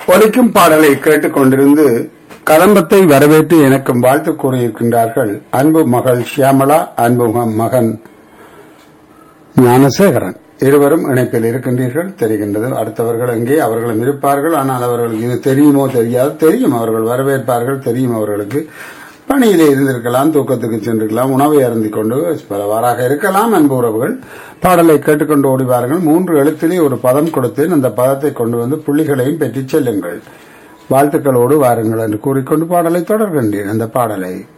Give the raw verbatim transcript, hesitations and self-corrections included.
ஒலிக்கும் பாடலை கேட்டுக் கொண்டிருந்து கதம்பத்தை வரவேற்று எனக்கும் வாழ்த்து கூறியிருக்கின்றார்கள் அன்பு மகள் ஷியாமளா, அன்பு மகன் ஞானசேகரன். இருவரும் இணைப்பில் இருக்கின்றீர்கள் தெரிகின்றது. அடுத்தவர்கள் எங்கே அவர்களும் இருப்பார்கள். ஆனால் அவர்களுக்கு இது தெரியுமோ தெரியாது, தெரியும். அவர்கள் வரவேற்பார்கள், தெரியும். அவர்களுக்கு பணியிலே இருந்திருக்கலாம், தூக்கத்துக்கு சென்றிருக்கலாம், உணவை அருந்திக் கொண்டு பலவாறாக இருக்கலாம். அன்பு உறவுகள் பாடலை கேட்டுக்கொண்டு ஓடிவார்கள். மூன்று எழுத்திலே ஒரு பதம் கொடுத்தேன். அந்த பதத்தை கொண்டு வந்து புள்ளிகளையும் பெற்றுச் செல்லுங்கள். வாழ்த்துக்களோடு வாருங்கள் என்று கூறிக்கொண்டு பாடலை தொடர்கின்றேன். அந்த பாடலை